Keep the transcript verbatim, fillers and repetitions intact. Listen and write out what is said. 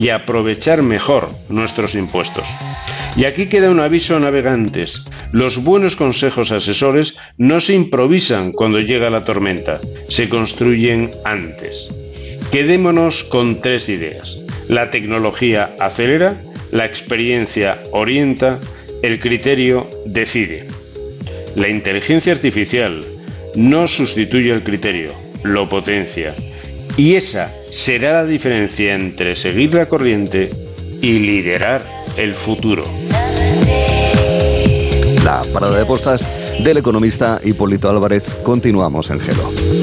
y aprovechar mejor nuestros impuestos. Y aquí queda un aviso a navegantes. Los buenos consejos asesores no se improvisan cuando llega la tormenta, se construyen antes. Quedémonos con tres ideas. La tecnología acelera, la experiencia orienta, el criterio decide. La inteligencia artificial no sustituye el criterio, lo potencia. Y esa será la diferencia entre seguir la corriente y liderar el futuro. La parada de postas del economista Hipólito Álvarez. Continuamos en Gelo.